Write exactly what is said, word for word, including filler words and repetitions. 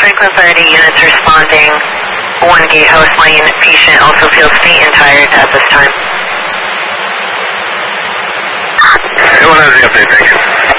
Franklin Fire D units responding. One gatehouse lane patient also feels faint and tired at this time. Anyone has the update, thank you.